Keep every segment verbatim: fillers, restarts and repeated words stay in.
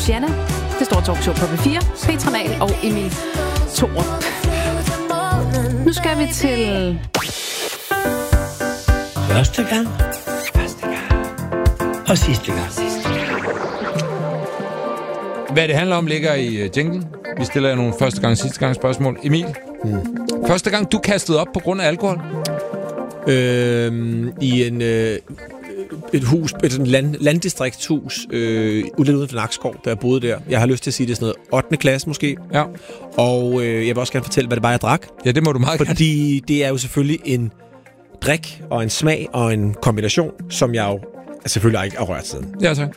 Louisiana. Det store talkshow på P fire. Petra Mahl og Emil Thorup. Nu skal vi til... Første gang. Første gang. Og sidste gang. Sidste gang. Hvad det handler om, ligger i uh, jinglen. Vi stiller jer nogle første gang, sidste gang spørgsmål. Emil, mm. første gang du kastede op på grund af alkohol? Øhm, I en... Øh et hus, et land, landdistriktshus øh, lidt uden for Nakskov, der jeg boede der. Jeg har lyst til at sige, det er sådan noget ottende klasse måske. Ja. Og øh, jeg vil også gerne fortælle, hvad det var, jeg drak. Ja, det må du meget Fordi gerne. Fordi det er jo selvfølgelig en drik og en smag og en kombination, som jeg jo selvfølgelig ikke har rørt siden. Ja, så.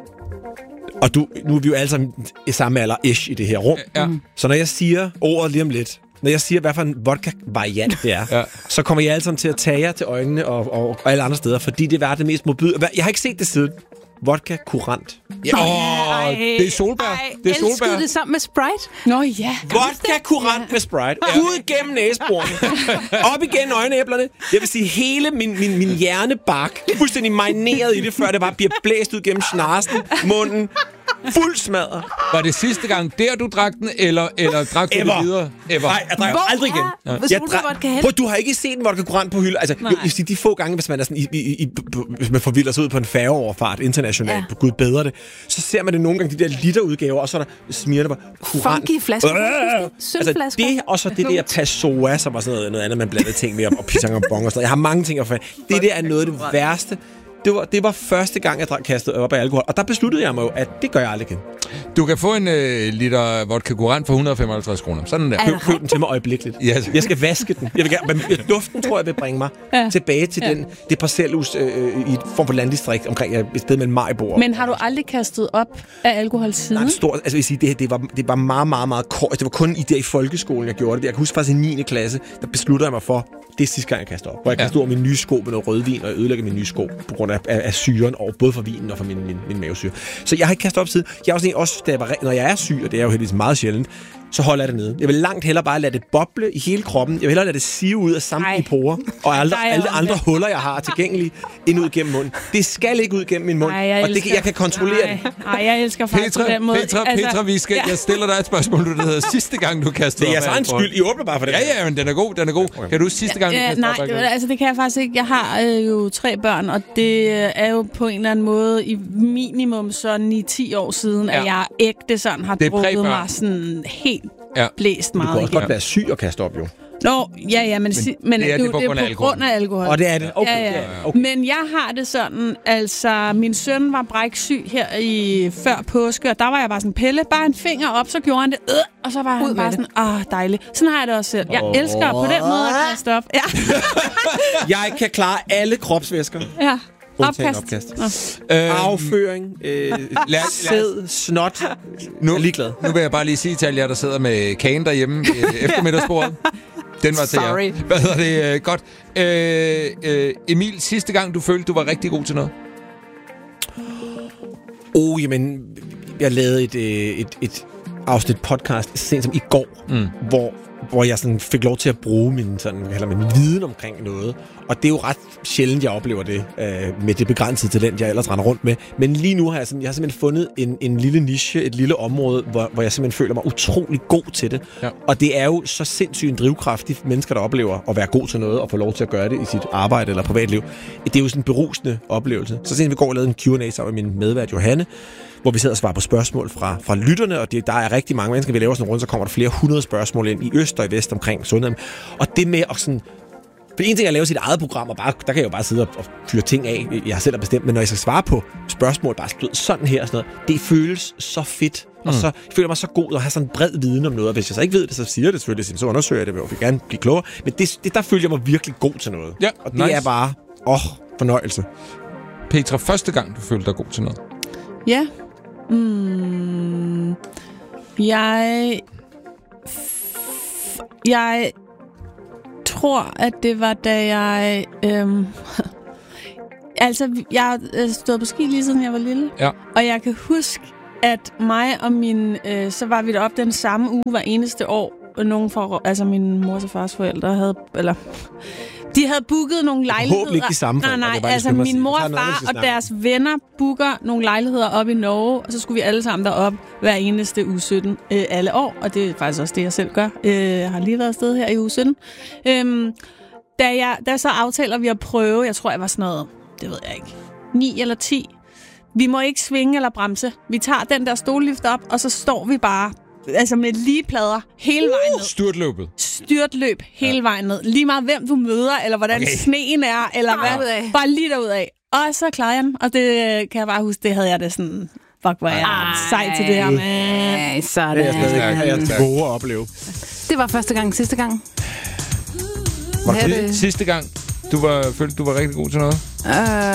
Og du, nu er vi jo alle sammen i samme alder-ish i det her rum. Ja. Så når jeg siger ordet lige om lidt, når jeg siger, hvad for en vodka-variant det er, ja. så kommer jeg alle sammen til at tage jer til øjnene og, og, og alle andre steder, fordi det er det mest modbyde. Jeg har ikke set det siden. Vodka kurant. Ja, åh, det er solbær. Ej, det er solbær. elskede det sammen med Sprite. Nå ja. Vodka kurant med Sprite. Ja. Ud gennem næseborene. Op igen øjenæblerne. Jeg vil sige, hele min, min, min hjernebark fuldstændig marineret i det, før det bare bliver blæst ud gennem snarsen, munden. Fuld smadret. Var det sidste gang, der du drak den, eller, eller drak du Ever. det videre? Ever. Nej, jeg drikker aldrig igen. Ja. Jeg drak... Prøv, du har ikke set en vodka kurant på hylde. Altså, jo, de, de få gange, hvis man er sådan i, i, i, hvis man forvilder sig ud på en færgeoverfart internationalt, ja. På Gud bedre det, så ser man det nogle gange, de der literudgaver, og så er der smirrende bare kurant. Funky flasker. Øh, altså, det, og så det der Passoa, som var sådan noget, noget andet, man blandede ting med, og pisang og bong og sådan noget. Jeg har mange ting at få. Det der er noget af det værste. Det var, det var første gang, jeg kastede op af alkohol. Og der besluttede jeg mig jo, at det gør jeg aldrig igen. Du kan få en øh, liter vodka kurant for et hundrede og femoghalvtreds kroner. Sådan der. Køb, køb den til mig øjeblikkeligt. Yes. Jeg skal vaske den. Jeg vil gerne, duften tror jeg vil bringe mig ja. tilbage til ja. den, det parcelhus øh, i et form for landdistrikt omkring et sted med en majbord. Men har du aldrig kastet op af alkohol siden? Nej, stort, altså jeg vil sige, det, det, var, det var meget, meget, meget kort. Det var kun i der i folkeskolen, jeg gjorde det. Jeg kan huske faktisk i niende klasse, der besluttede jeg mig for, det er sidste gang, jeg kaster op. Hvor jeg kastede over mine nye sko med noget rødvin, og jeg ødelægger mine nye sko på grund af, af, af syren, og både for vinen og for min, min, min mavesyre. Så jeg har ikke kastet op siden. Jeg er også, også da jeg var, når jeg er syg, og det er jo heldigvis meget sjældent, så holder jeg det nede. Jeg vil langt hellere bare lade det boble i hele kroppen. Jeg vil hellere lade det sive ud af samtlige porer, og alle, alle andre huller, jeg har tilgængelige, ind ud gennem munden. Det skal ikke ud gennem min mund, Ej, jeg og det, jeg kan kontrollere Nej. det. Nej, jeg elsker faktisk Petra, på den måde. Petra, altså, Petra, vi skal, ja. jeg stiller dig et spørgsmål, du hedder sidste gang, du kastede op. Det er jeres egen skyld. I åbner bare for det. Ja, ja, men den er god, den er god. Okay. Kan du huske sidste gang, du ja, kastede nej, op? Nej, altså det kan jeg faktisk ikke. Jeg har øh, jo tre børn, og det er jo på en eller anden måde i minimum så ni til ti år siden, ja. at jeg ægte sådan har drukket mig sådan helt ja. blæst meget. Du kan også godt være syg og kaste op, jo. Nå, ja, ja, men, men, si, men det er, det, det, det er på, det er på grund af alkohol. Og det er det? Okay. Ja, ja. Okay. Men jeg har det sådan, altså, min søn var bræksyg her i før påske, og der var jeg bare sådan, Pelle, bare en finger op, så gjorde han det, øh, og så var han bare sådan, ah, dejligt. Sådan har jeg det også selv. Jeg oh. elsker på den måde at kaste op. Ja. Jeg kan klare alle kropsvæsker. Ja. Opkast. opkast. Øhm, Afføring, øh, sæd, snot. Nu, jeg er ligeglad. Nu vil jeg bare lige sige til alle jer, der sidder med kagen derhjemme øh, eftermiddagsbordet. Den var til Sorry. jer. Hvad hedder det? Øh, godt. Øh, øh, Emil, sidste gang du følte, du var rigtig god til noget? Oh, jamen, jeg lavede et, et, et afsnit podcast så sent som i går, mm. hvor hvor jeg sådan fik lov til at bruge min, sådan, eller min viden omkring noget. Og det er jo ret sjældent, jeg oplever det øh, med det begrænsede talent, jeg ellers render rundt med. Men lige nu har jeg, sådan, jeg har simpelthen fundet en, en lille niche, et lille område, hvor, hvor jeg simpelthen føler mig utrolig god til det. Ja. Og det er jo så sindssygt en drivkraft, de mennesker, der oplever at være god til noget og få lov til at gøre det i sit arbejde eller privatliv. Det er jo sådan en berusende oplevelse. Så sent vi går og lavede en Q and A sammen med min medvært Johanne, hvor vi sidder og svarer på spørgsmål fra, fra lytterne, og det, der er rigtig mange mennesker, vi laver sådan rundt, så kommer der flere hundrede spørgsmål ind i øst og i vest omkring sundhed. Og det med at sådan... For en ting er at lave sit eget program, og bare, der kan jeg jo bare sidde og, og fyre ting af, jeg har selv bestemt, men når jeg skal svare på spørgsmål, bare sådan her og sådan noget, det føles så fedt, og så jeg føler mig så god at have sådan en bred viden om noget, og hvis jeg så ikke ved det, så siger jeg det selvfølgelig, så undersøger jeg det, og vil gerne blive klogere, men det, det, der føler jeg mig virkelig god til noget. Ja, og det nice. er bare, åh, fornøjelse. Petra, første gang du følte dig god til noget? Ja. Mm, jeg... Jeg tror, at det var, da jeg... Øhm, altså, jeg har stået på ski lige siden jeg var lille. Ja. Og jeg kan huske, at mig og min... Øh, så var vi deroppe den samme uge hver eneste år. Nogen fra, altså min mors og fars forældre havde... Eller, De havde booket nogle lejligheder. Håbentlig ikke de samme Nej, forældre, det er nej, bare, altså det skal man min sige. mor, Så er der noget, far vi skal og snakke deres venner booker nogle lejligheder op i Norge, og så skulle vi alle sammen derop hver eneste uge sytten øh, alle år, og det er faktisk også det, jeg selv gør. Øh, jeg har lige været afsted her i uge sytten. Øhm, da, jeg, da så aftaler vi at prøve, jeg tror, jeg var sådan noget, det ved jeg ikke, ni eller ti. Vi må ikke svinge eller bremse. Vi tager den der stollift op, og så står vi bare altså med lige plader hele vejen ned. Styrtløbet. Styrtløb hele ja. vejen ned. Lige meget hvem du møder, eller hvordan okay. sneen er, eller hvad. Derudad. Bare lige derudad. Og så klarer jeg den, og det kan jeg bare huske, det havde jeg det sådan, fuck, hvor er jeg sej til det her, man. Ej, sådan. Det er jeg stadig Stærk, jeg stærk. våge at opleve. Det var første gang, sidste gang. Var Her er det det- sidste gang, du var, følte, du var rigtig god til noget? Øh,